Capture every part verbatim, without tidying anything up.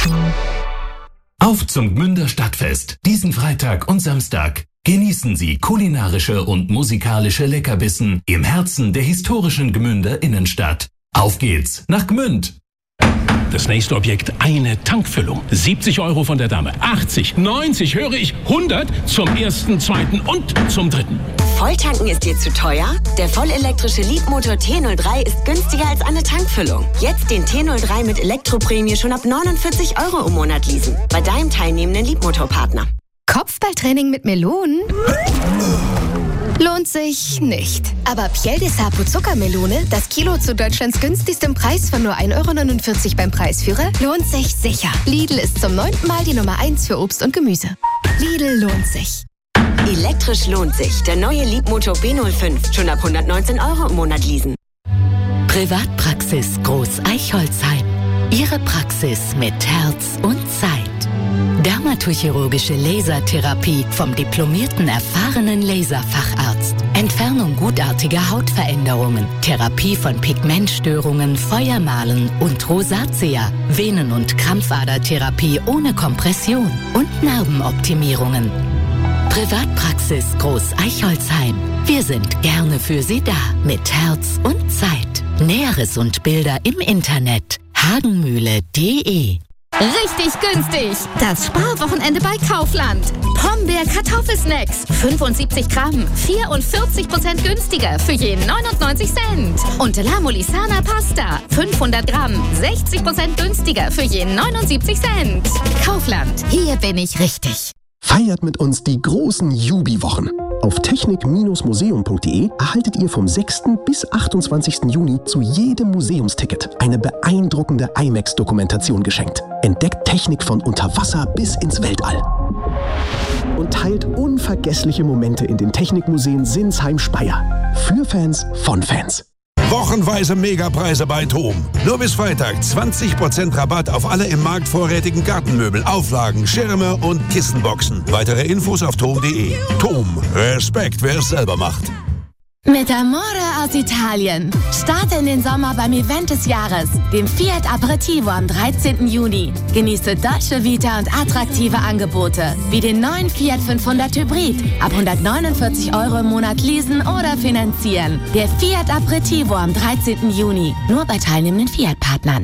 Auf zum Gmünder Stadtfest, diesen Freitag und Samstag. Genießen Sie kulinarische und musikalische Leckerbissen im Herzen der historischen Gmünder Innenstadt. Auf geht's nach Gmünd! Das nächste Objekt, eine Tankfüllung. siebzig Euro von der Dame. achtzig, neunzig, höre ich, hundert zum ersten, zweiten und zum dritten. Volltanken ist dir zu teuer? Der vollelektrische Leapmotor T null drei ist günstiger als eine Tankfüllung. Jetzt den T null drei mit Elektroprämie schon ab neunundvierzig Euro im Monat leasen. Bei deinem teilnehmenden Leapmotor-Partner. Kopfballtraining mit Melonen? Lohnt sich nicht. Aber Piel de Sapo Zuckermelone, das Kilo zu Deutschlands günstigstem Preis von nur ein Euro neunundvierzig beim Preisführer, lohnt sich sicher. Lidl ist zum neunten Mal die Nummer eins für Obst und Gemüse. Lidl lohnt sich. Elektrisch lohnt sich. Der neue Leapmotor B null fünf. Schon ab hundertneunzehn Euro im Monat leasen. Privatpraxis Groß Eichholzheim. Ihre Praxis mit Herz und Zeit. Dermatochirurgische Lasertherapie vom diplomierten, erfahrenen Laserfacharzt. Entfernung gutartiger Hautveränderungen. Therapie von Pigmentstörungen, Feuermalen und Rosatia. Venen- und Krampfadertherapie ohne Kompression. Und Narbenoptimierungen. Privatpraxis Groß Eichholzheim. Wir sind gerne für Sie da. Mit Herz und Zeit. Näheres und Bilder im Internet. hagenmühle punkt de. Richtig günstig! Das Sparwochenende bei Kaufland. Pombeer Kartoffelsnacks. fünfundsiebzig Gramm. vierundvierzig Prozent günstiger für je neunundneunzig Cent. Und La Molisana Pasta. fünfhundert Gramm. sechzig Prozent günstiger für je neunundsiebzig Cent. Kaufland. Hier bin ich richtig. Feiert mit uns die großen Jubi-Wochen. Auf technik Bindestrich museum punkt de erhaltet ihr vom sechsten bis achtundzwanzigsten Juni zu jedem Museumsticket eine beeindruckende IMAX-Dokumentation geschenkt. Entdeckt Technik von unter Wasser bis ins Weltall. Und teilt unvergessliche Momente in den Technikmuseen Sinsheim-Speyer. Für Fans von Fans. Wochenweise Megapreise bei TOM. Nur bis Freitag zwanzig Prozent Rabatt auf alle im Markt vorrätigen Gartenmöbel, Auflagen, Schirme und Kissenboxen. Weitere Infos auf tom punkt de. TOM. Respekt, wer es selber macht. Mit Amore aus Italien. Starte in den Sommer beim Event des Jahres, dem Fiat Aperitivo am dreizehnten Juni. Genieße Dolce Vita und attraktive Angebote, wie den neuen Fiat fünfhundert Hybrid, ab hundertneunundvierzig Euro im Monat leasen oder finanzieren. Der Fiat Aperitivo am dreizehnten Juni, nur bei teilnehmenden Fiat-Partnern.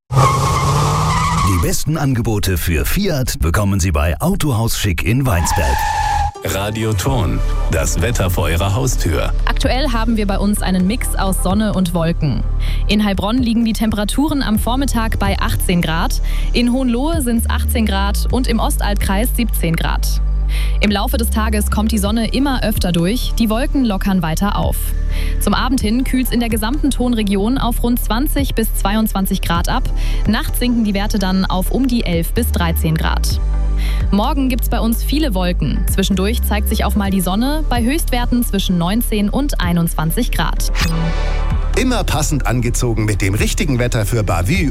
Die besten Angebote für Fiat bekommen Sie bei Autohaus Schick in Weinsberg. Radioton, das Wetter vor Ihrer Haustür. Aktuell haben wir bei uns einen Mix aus Sonne und Wolken. In Heilbronn liegen die Temperaturen am Vormittag bei achtzehn Grad, in Hohenlohe sind es achtzehn Grad und im Ostaltkreis siebzehn Grad. Im Laufe des Tages kommt die Sonne immer öfter durch, die Wolken lockern weiter auf. Zum Abend hin kühlt es in der gesamten Tonregion auf rund zwanzig bis zweiundzwanzig Grad ab. Nachts sinken die Werte dann auf um die elf bis dreizehn Grad. Morgen gibt es bei uns viele Wolken. Zwischendurch zeigt sich auch mal die Sonne bei Höchstwerten zwischen neunzehn und einundzwanzig Grad. Immer passend angezogen mit dem richtigen Wetter für Bavü